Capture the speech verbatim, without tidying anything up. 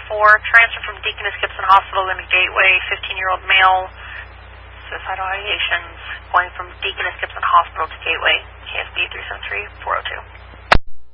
four, transfer from Deaconess Gibson Hospital into Gateway, fifteen-year-old male, suicidal ideations, going from Deaconess Gibson Hospital to Gateway, K S B three seven three four oh two.